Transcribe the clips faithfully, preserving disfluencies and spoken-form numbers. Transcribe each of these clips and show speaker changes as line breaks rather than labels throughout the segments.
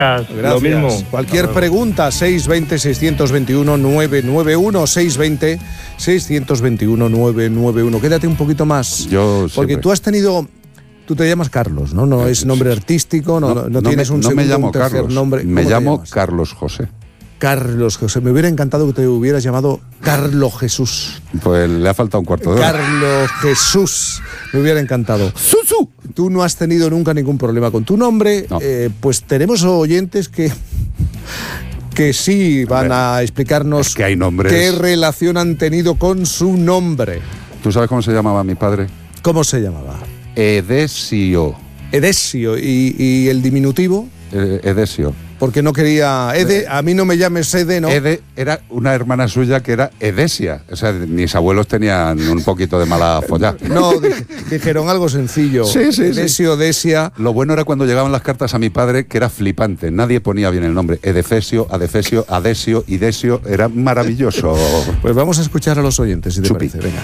Gracias.
Lo mismo.
Cualquier pregunta, seis dos cero, seis dos uno, nueve nueve uno, seis dos cero, seis dos uno, nueve nueve uno. Quédate un poquito más.
Yo
porque
siempre.
tú has tenido... Tú te llamas Carlos, ¿no? No es nombre artístico, no, no, no tienes
me,
un
no
segundo,
me llamo
un tercer
Carlos,
nombre.
me
¿Cómo te
llamo
llamas?
Carlos José.
Carlos José. Me hubiera encantado que te hubieras llamado Carlos Jesús.
Pues le ha faltado un cuarto de hora.
Carlos Jesús. Me hubiera encantado.
¡Susu!
Tú no has tenido nunca ningún problema con tu nombre.
No.
Eh, pues tenemos oyentes que... que sí van a explicarnos
es que hay nombres.
qué relación han tenido con su nombre.
¿Tú sabes cómo se llamaba mi padre?
¿Cómo se llamaba?
Edesio.
Edesio. ¿Y, y el diminutivo?
Eh, Edesio.
Porque no quería... Ede, a mí no me llames Ede, ¿no?
Ede era una hermana suya que era Edesia. O sea, mis abuelos tenían un poquito de mala follá.
No, dij, dijeron algo sencillo.
Sí, sí,
Edesio,
sí.
Desia.
Lo bueno era cuando llegaban las cartas a mi padre, que era flipante. Nadie ponía bien el nombre. Edefesio, Adefesio, Adesio, Idesio. Era maravilloso.
Pues vamos a escuchar a los oyentes, si te
Chupi.
parece. Venga.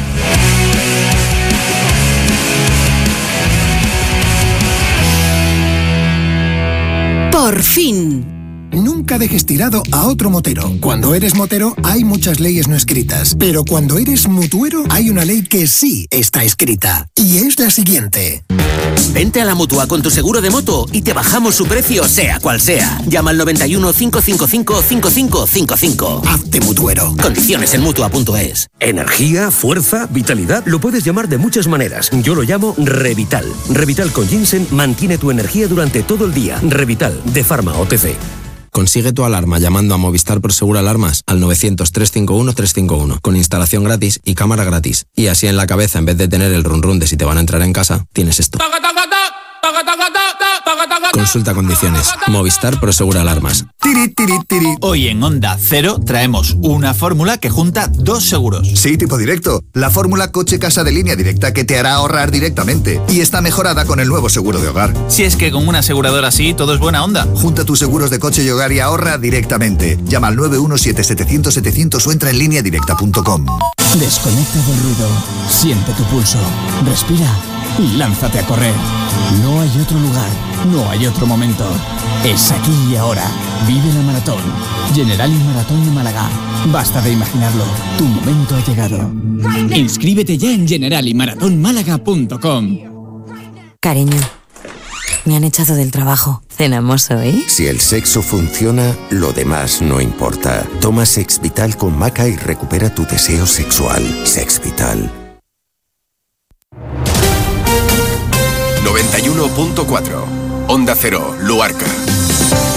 Por fin.
Nunca dejes tirado a otro motero. Cuando eres motero hay muchas leyes no escritas, pero cuando eres mutuero hay una ley que sí está escrita. Y es la siguiente.
Vente a la Mutua con tu seguro de moto y te bajamos su precio sea cual sea. Llama al noventa y uno, cinco cinco cinco, cinco cinco cinco cinco.
Hazte mutuero.
Condiciones en mutua punto es.
Energía, fuerza, vitalidad, lo puedes llamar de muchas maneras. Yo lo llamo Revital. Revital con ginseng mantiene tu energía durante todo el día. Revital, de Pharma O T C.
Consigue tu alarma llamando a Movistar Prosegur Alarmas al novecientos, trescientos cincuenta y uno, trescientos cincuenta y uno, con instalación gratis y cámara gratis. Y así en la cabeza, en vez de tener el run run de si te van a entrar en casa, tienes esto. Consulta condiciones. Movistar Prosegur Alarmas.
Tiri, tiri, tiri. Hoy en Onda Cero traemos una fórmula que junta dos seguros.
Sí, tipo directo. La fórmula coche-casa de línea directa que te hará ahorrar directamente. Y está mejorada con el nuevo seguro de hogar.
Si es que con una aseguradora así todo es buena onda.
Junta tus seguros de coche y hogar y ahorra directamente. Llama al nueve uno siete, setecientos, setecientos o entra en línea directa punto com.
Desconecta del ruido. Siente tu pulso. Respira. Y lánzate a correr. No hay otro lugar, no hay otro momento. Es aquí y ahora. Vive la maratón. Generali Maratón de Málaga. Basta de imaginarlo. Tu momento ha llegado. Inscríbete ya en generali maratón málaga punto com.
Cariño, me han echado del trabajo. ¿Cenamos hoy?
Si el sexo funciona, lo demás no importa. Toma Sexvital con maca y recupera tu deseo sexual. Sexvital.
noventa y uno punto cuatro. Onda Cero, Luarca.